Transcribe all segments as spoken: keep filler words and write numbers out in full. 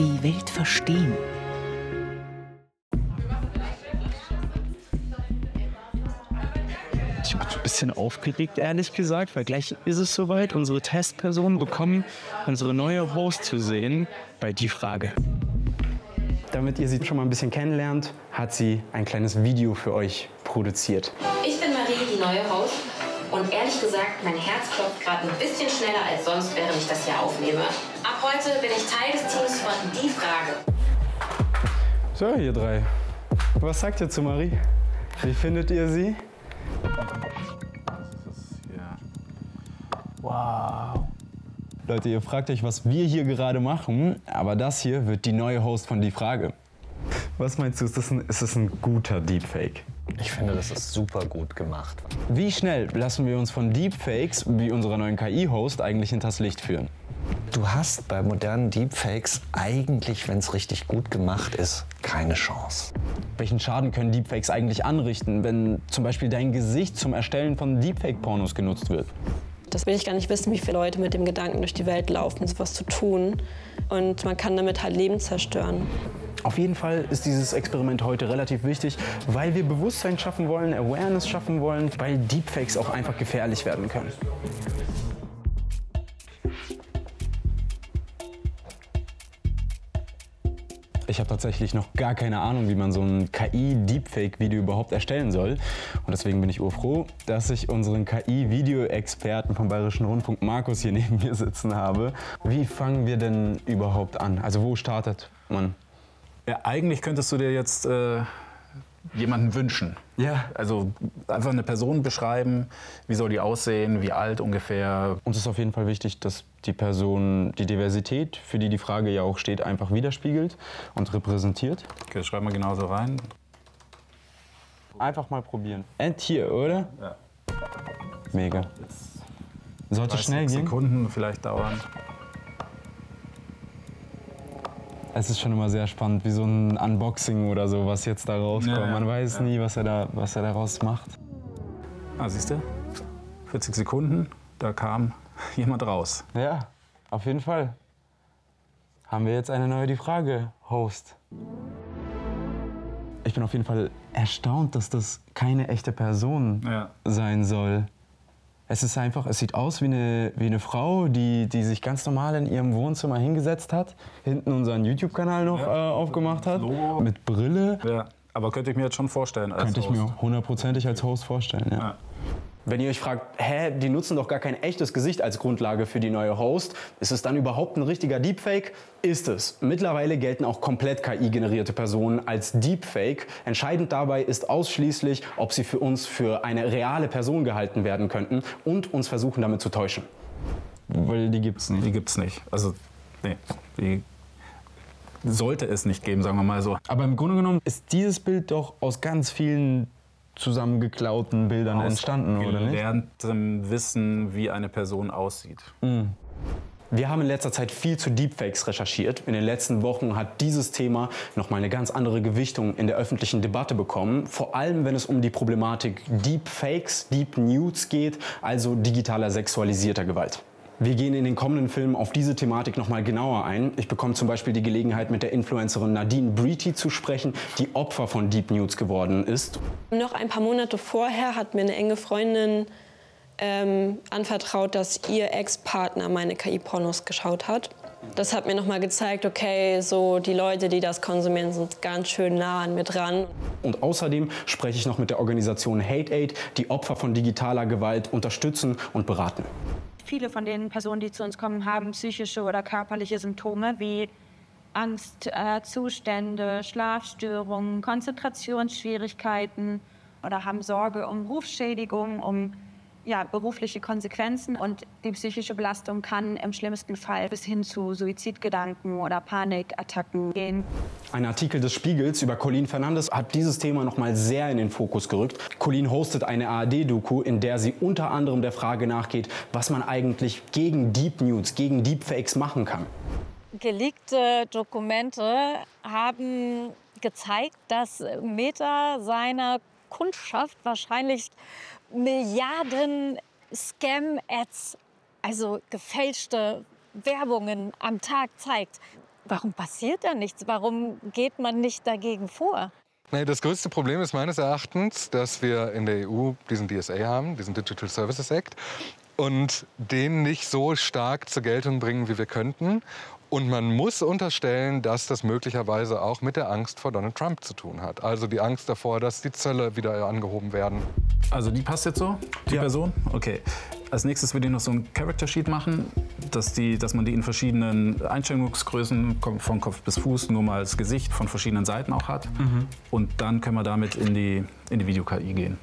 die Welt verstehen. Ich bin ein bisschen aufgeregt, ehrlich gesagt, weil gleich ist es soweit. Unsere Testpersonen bekommen unsere neue Host zu sehen bei Die Frage. Damit ihr sie schon mal ein bisschen kennenlernt, hat sie ein kleines Video für euch produziert. Ich bin Marie, die neue Host. Und ehrlich gesagt, mein Herz klopft gerade ein bisschen schneller als sonst, während ich das hier aufnehme. Ab heute bin ich Teil des Teams von Die Frage. So, ihr drei. Was sagt ihr zu Marie? Wie findet ihr sie? Wow. Leute, ihr fragt euch, was wir hier gerade machen, aber das hier wird die neue Host von Die Frage. Was meinst du, ist das ein, ist das ein guter Deepfake? Ich finde, das ist super gut gemacht. Wie schnell lassen wir uns von Deepfakes wie unserer neuen K I-Host eigentlich hinters Licht führen? Du hast bei modernen Deepfakes eigentlich, wenn es richtig gut gemacht ist, keine Chance. Welchen Schaden können Deepfakes eigentlich anrichten, wenn zum Beispiel dein Gesicht zum Erstellen von Deepfake-Pornos genutzt wird? Das will ich gar nicht wissen, wie viele Leute mit dem Gedanken durch die Welt laufen, sowas zu tun. Und man kann damit halt Leben zerstören. Auf jeden Fall ist dieses Experiment heute relativ wichtig, weil wir Bewusstsein schaffen wollen, Awareness schaffen wollen, weil Deepfakes auch einfach gefährlich werden können. Ich habe tatsächlich noch gar keine Ahnung, wie man so ein K I-Deepfake-Video überhaupt erstellen soll. Und deswegen bin ich urfroh, dass ich unseren K I-Video-Experten vom Bayerischen Rundfunk, Markus, hier neben mir sitzen habe. Wie fangen wir denn überhaupt an? Also wo startet man? Ja, eigentlich könntest du dir jetzt äh, jemanden wünschen. Ja. Also einfach eine Person beschreiben, wie soll die aussehen, wie alt ungefähr. Uns ist auf jeden Fall wichtig, dass die Person die Diversität, für die die Frage ja auch steht, einfach widerspiegelt und repräsentiert. Okay, das schreiben wir genauso rein. Einfach mal probieren. And hier, oder? Ja. Mega. Sollte schnell gehen. Sekunden vielleicht dauern. Es ist schon immer sehr spannend, wie so ein Unboxing oder so, was jetzt da rauskommt. Ja, ja, Man weiß ja. nie, was er, da, was er daraus macht. Ah, siehst du? vierzig Sekunden, da kam jemand raus. Ja, auf jeden Fall. Haben wir jetzt eine neue Die Frage-Host. Ich bin auf jeden Fall erstaunt, dass das keine echte Person Ja. sein soll. Es ist einfach, es sieht aus wie eine, wie eine Frau, die, die sich ganz normal in ihrem Wohnzimmer hingesetzt hat, hinten unseren YouTube-Kanal noch Ja. äh, aufgemacht hat, Logo. mit Brille. Ja, aber könnte ich mir jetzt schon vorstellen als Könnte ich Host. mir hundertprozentig als Host vorstellen, ja. Ja. Wenn ihr euch fragt, hä, die nutzen doch gar kein echtes Gesicht als Grundlage für die neue Host, ist es dann überhaupt ein richtiger Deepfake? Ist es. Mittlerweile gelten auch komplett K I-generierte Personen als Deepfake. Entscheidend dabei ist ausschließlich, ob sie für uns für eine reale Person gehalten werden könnten und uns versuchen damit zu täuschen. Weil die gibt's nicht. Die gibt's nicht. Also, nee, die sollte es nicht geben, sagen wir mal so. Aber im Grunde genommen ist dieses Bild doch aus ganz vielen zusammengeklauten Bildern entstanden, oder nicht? Gelerntem Wissen, wie eine Person aussieht. Mhm. Wir haben in letzter Zeit viel zu Deepfakes recherchiert. In den letzten Wochen hat dieses Thema nochmal eine ganz andere Gewichtung in der öffentlichen Debatte bekommen. Vor allem, wenn es um die Problematik Deepfakes, Deep Nudes geht, also digitaler sexualisierter Gewalt. Wir gehen in den kommenden Filmen auf diese Thematik noch mal genauer ein. Ich bekomme zum Beispiel die Gelegenheit, mit der Influencerin Nadine Breety zu sprechen, die Opfer von Deep Nudes geworden ist. Noch ein paar Monate vorher hat mir eine enge Freundin ähm, anvertraut, dass ihr Ex-Partner meine K I-Pornos geschaut hat. Das hat mir noch mal gezeigt, okay, so die Leute, die das konsumieren, sind ganz schön nah an mir dran. Und außerdem spreche ich noch mit der Organisation Hate Aid, die Opfer von digitaler Gewalt unterstützen und beraten. Viele von den Personen, die zu uns kommen, haben psychische oder körperliche Symptome wie Angstzustände, äh, Schlafstörungen, Konzentrationsschwierigkeiten oder haben Sorge um Rufschädigung, um ja, berufliche Konsequenzen. Und die psychische Belastung kann im schlimmsten Fall bis hin zu Suizidgedanken oder Panikattacken gehen. Ein Artikel des Spiegels über Colleen Fernandes hat dieses Thema noch mal sehr in den Fokus gerückt. Colleen hostet eine A R D-Doku, in der sie unter anderem der Frage nachgeht, was man eigentlich gegen Deep Nudes, gegen Deepfakes machen kann. Geleakte Dokumente haben gezeigt, dass Meta seiner Kundschaft wahrscheinlich Milliarden Scam-Ads, also gefälschte Werbungen am Tag zeigt. warum passiert da nichts? Warum geht man nicht dagegen vor? Nee, das größte Problem ist meines Erachtens, dass wir in der E U diesen D S A haben, diesen Digital Services Act, und den nicht so stark zur Geltung bringen, wie wir könnten. Und man muss unterstellen, dass das möglicherweise auch mit der Angst vor Donald Trump zu tun hat. Also die Angst davor, dass die Zölle wieder angehoben werden. Also die passt jetzt so, die Ja. Person? Okay. Als nächstes würde ich noch so ein Character Sheet machen, dass, die, dass man die in verschiedenen Einstellungsgrößen, von Kopf bis Fuß, nur mal als Gesicht von verschiedenen Seiten auch hat. Mhm. Und dann können wir damit in die, in die Video-K I gehen.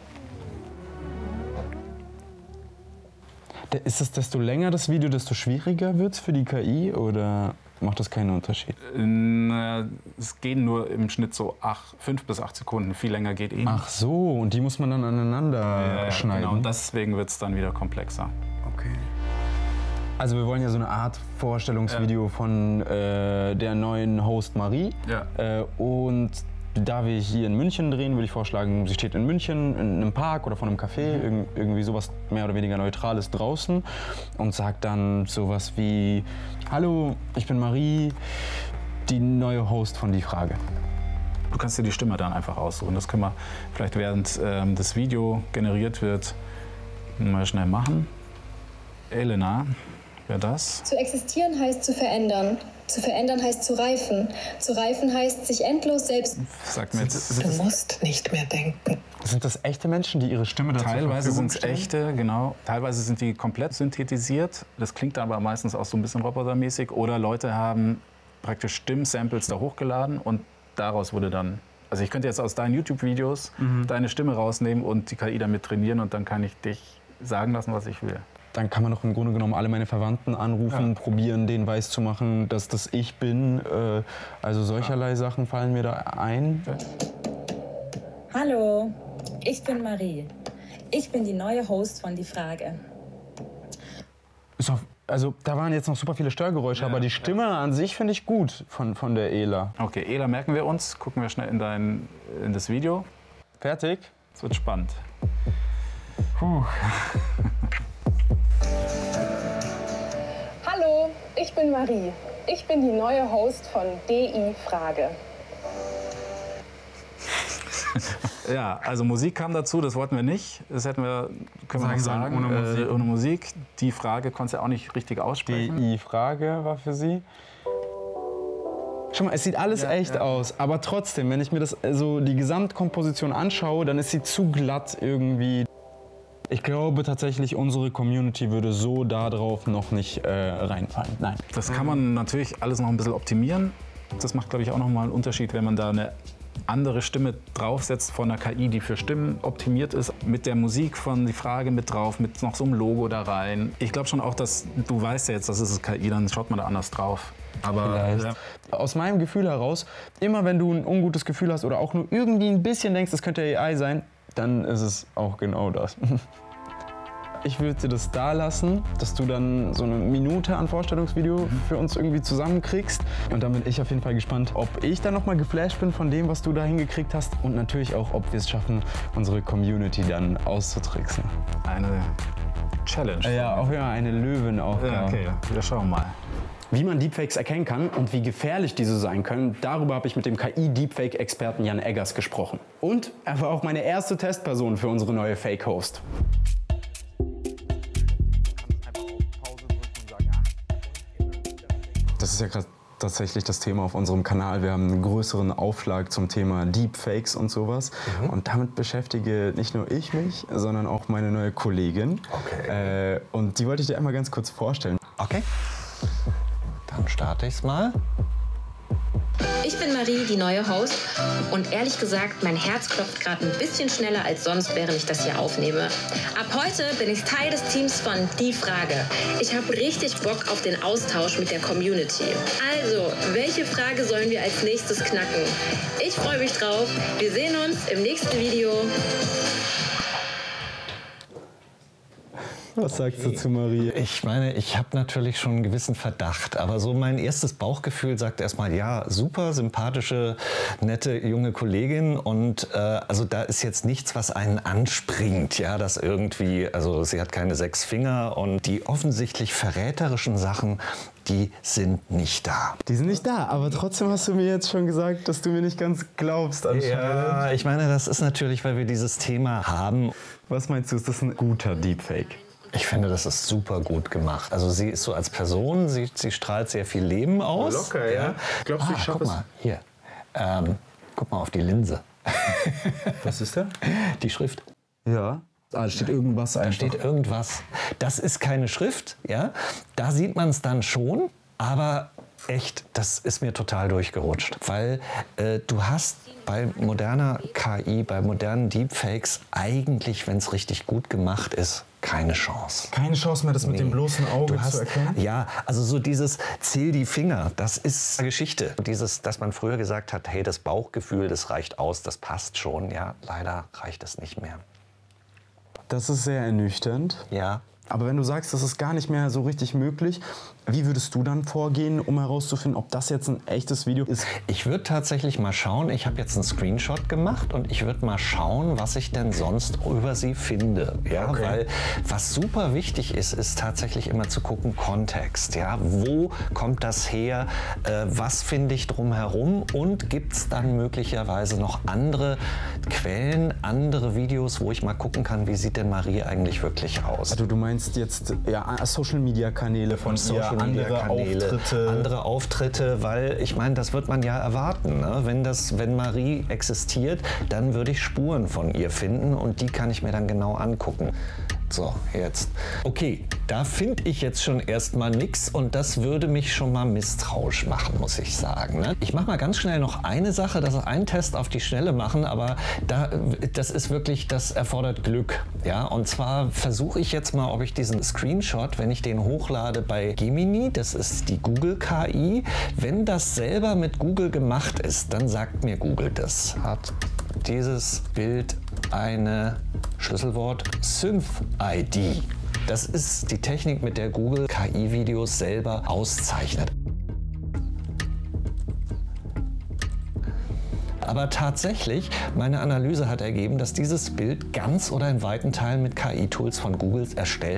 Ist es, desto länger das Video, desto schwieriger wird es für die K I oder macht das keinen Unterschied? Na, es gehen nur im Schnitt so acht, fünf bis acht Sekunden. Viel länger geht eh nicht. Ach so, und die muss man dann aneinander ja, ja, schneiden? Genau, und deswegen wird es dann wieder komplexer. Okay. Also wir wollen ja so eine Art Vorstellungsvideo ja. von äh, der neuen Host Marie. Ja. Äh, und da wir hier in München drehen, würde ich vorschlagen, sie steht in München in einem Park oder vor einem Café, irg irgendwie sowas mehr oder weniger Neutrales draußen und sagt dann sowas wie: Hallo, ich bin Marie, die neue Host von Die Frage. Du kannst dir die Stimme dann einfach aussuchen. Das können wir vielleicht, während ähm, das Video generiert wird, mal schnell machen. Elena, wer das? Zu existieren heißt zu verändern. Zu verändern heißt zu reifen. Zu reifen heißt sich endlos selbst... Sagt mir jetzt, du musst nicht mehr denken. Sind das echte Menschen, die ihre Stimme dazu Teilweise sind es stellen? echte, genau. Teilweise sind die komplett synthetisiert. Das klingt aber meistens auch so ein bisschen robotermäßig. Oder Leute haben praktisch Stimmsamples da hochgeladen und daraus wurde dann... Also ich könnte jetzt aus deinen YouTube-Videos mhm. deine Stimme rausnehmen und die K I damit trainieren und dann kann ich dich sagen lassen, was ich will. Dann kann man doch im Grunde genommen alle meine Verwandten anrufen, ja. probieren, denen weiszumachen, dass das ich bin. Also solcherlei ja. Sachen fallen mir da ein. Hallo, ich bin Marie. Ich bin die neue Host von Die Frage. So, also da waren jetzt noch super viele Störgeräusche, ja, aber die Stimme ja. an sich finde ich gut von, von der Ela. Okay, Ela merken wir uns. Gucken wir schnell in, dein, in das Video. Fertig? Es wird spannend. Puh. Hallo, ich bin Marie. Ich bin die neue Host von D I Frage. Ja, also Musik kam dazu, das wollten wir nicht. Das hätten wir, können wir Sagen nicht sagen, ohne Musik. Äh, ohne Musik. Die Frage konnte sie auch nicht richtig aussprechen. D I Frage war für sie. Schau mal, es sieht alles ja, echt ja. aus, aber trotzdem, wenn ich mir das, also die Gesamtkomposition anschaue, dann ist sie zu glatt irgendwie. Ich glaube tatsächlich, unsere Community würde so darauf noch nicht äh, reinfallen. Nein. Das kann man natürlich alles noch ein bisschen optimieren. Das macht, glaube ich, auch noch mal einen Unterschied, wenn man da eine andere Stimme draufsetzt von einer K I, die für Stimmen optimiert ist, mit der Musik von Die Frage mit drauf, mit noch so einem Logo da rein. Ich glaube schon auch, dass du weißt ja jetzt, das ist K I, dann schaut man da anders drauf. Aber ja. Aus meinem Gefühl heraus, immer wenn du ein ungutes Gefühl hast oder auch nur irgendwie ein bisschen denkst, das könnte A I sein, dann ist es auch genau das. Ich würde dir das da lassen, dass du dann so eine Minute an Vorstellungsvideo für uns irgendwie zusammenkriegst. Und dann bin ich auf jeden Fall gespannt, ob ich dann noch mal geflasht bin von dem, was du da hingekriegt hast. Und natürlich auch, ob wir es schaffen, unsere Community dann auszutricksen. Eine Challenge. Ja, auch ja, eine Löwenaufgabe. Ja, okay, wir schauen mal. Wie man Deepfakes erkennen kann und wie gefährlich diese sein können, darüber habe ich mit dem K I-Deepfake-Experten Jan Eggers gesprochen. Und er war auch meine erste Testperson für unsere neue Fake-Host. Das ist ja gerade tatsächlich das Thema auf unserem Kanal. Wir haben einen größeren Aufschlag zum Thema Deepfakes und sowas. Mhm. Und damit beschäftige nicht nur ich mich, sondern auch meine neue Kollegin. Okay. Äh, und die wollte ich dir einmal ganz kurz vorstellen. Okay. Dann starte ich's mal. Ich bin Marie, die neue Host. Und ehrlich gesagt, mein Herz klopft gerade ein bisschen schneller als sonst, während ich das hier aufnehme. Ab heute bin ich Teil des Teams von Die Frage. Ich habe richtig Bock auf den Austausch mit der Community. Also, welche Frage sollen wir als nächstes knacken? Ich freue mich drauf. Wir sehen uns im nächsten Video. Was sagst du zu Marie? Ich meine, ich habe natürlich schon einen gewissen Verdacht, aber so mein erstes Bauchgefühl sagt erstmal, ja, super, sympathische, nette junge Kollegin und äh, also da ist jetzt nichts, was einen anspringt, ja, das irgendwie, also sie hat keine sechs Finger und die offensichtlich verräterischen Sachen, die sind nicht da. Die sind nicht da, aber trotzdem hast du mir jetzt schon gesagt, dass du mir nicht ganz glaubst anscheinend. Ja, ich meine, das ist natürlich, weil wir dieses Thema haben. Was meinst du, ist das ein guter Deepfake? Ich finde, das ist super gut gemacht. Also sie ist so als Person, sie, sie strahlt sehr viel Leben aus. Locker, ja. ja. Glaubst du, ah, ich schaffe guck es? mal, hier. Ähm, guck mal auf die Linse. Was ist da? Die Schrift. Ja. Ah, da steht irgendwas einfach. Da steht irgendwas. Das ist keine Schrift, ja. Da sieht man es dann schon, aber echt, das ist mir total durchgerutscht. Weil äh, du hast bei moderner K I, bei modernen Deepfakes eigentlich, wenn es richtig gut gemacht ist, keine Chance. Keine Chance mehr, das mit Nee. dem bloßen Auge Du hast, zu erkennen? Ja, also so dieses Zähl die Finger, das ist Geschichte. Dieses, dass man früher gesagt hat, hey, das Bauchgefühl, das reicht aus, das passt schon. Ja, leider reicht es nicht mehr. Das ist sehr ernüchternd. Ja. Aber wenn du sagst, das ist gar nicht mehr so richtig möglich, wie würdest du dann vorgehen, um herauszufinden, ob das jetzt ein echtes Video ist? Ich würde tatsächlich mal schauen, ich habe jetzt einen Screenshot gemacht und ich würde mal schauen, was ich denn sonst über sie finde. Ja, Okay. Weil was super wichtig ist, ist tatsächlich immer zu gucken, Kontext. Ja? Wo kommt das her? Äh, was finde ich drumherum? Und gibt es dann möglicherweise noch andere Quellen, andere Videos, wo ich mal gucken kann, wie sieht denn Marie eigentlich wirklich aus? Also du meinst jetzt ja, Social-Media-Kanäle von ihr, andere Kanäle, Auftritte. andere Auftritte, weil ich meine, das wird man ja erwarten. Ne? Wenn, das, wenn Marie existiert, dann würde ich Spuren von ihr finden und die kann ich mir dann genau angucken. So, jetzt. Okay, da finde ich jetzt schon erstmal nichts und das würde mich schon mal misstrauisch machen, muss ich sagen. Ne? Ich mache mal ganz schnell noch eine Sache, das ist ein Test auf die Schnelle machen, aber da, das ist wirklich, das erfordert Glück. Ja? Und zwar versuche ich jetzt mal, ob ich diesen Screenshot, wenn ich den hochlade bei Gemini, das ist die Google K I, wenn das selber mit Google gemacht ist, dann sagt mir Google das. Hat dieses Bild eine Schlüsselwort Synth-I D. Das ist die Technik, mit der Google K I-Videos selber auszeichnet. Aber tatsächlich, meine Analyse hat ergeben, dass dieses Bild ganz oder in weiten Teilen mit K I-Tools von Google erstellt